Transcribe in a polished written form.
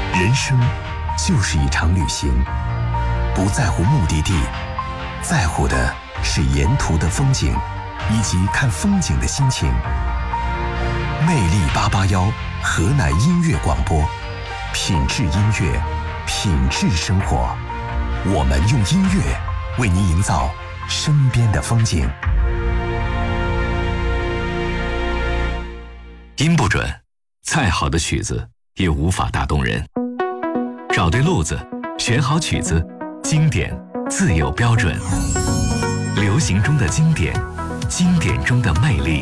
人生就是一场旅行，不在乎目的地，在乎的是沿途的风景以及看风景的心情。魅力881河南音乐广播，品质音乐，品质生活。我们用音乐为您营造身边的风景。 音不准，再好的曲子也无法打动人。找对路子，选好曲子，经典自有标准。流行中的经典，经典中的魅力。